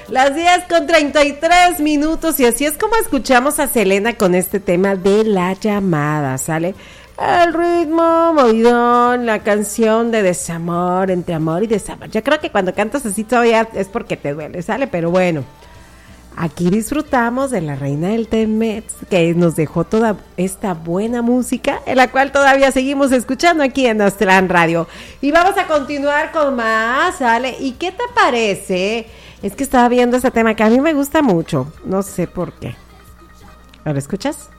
Las 10:33 y así es como escuchamos a Selena con este tema de la llamada, ¿sale? El ritmo, movidón, la canción de desamor, entre amor y desamor. Yo creo que cuando cantas así todavía es porque te duele, ¿sale? Pero bueno, aquí disfrutamos de la reina del Temex, que nos dejó toda esta buena música, en la cual todavía seguimos escuchando aquí en Nostran Radio. Y vamos a continuar con más, ¿sale? ¿Y qué te parece? Es que estaba viendo ese tema que a mí me gusta mucho, no sé por qué. ¿Lo escuchas?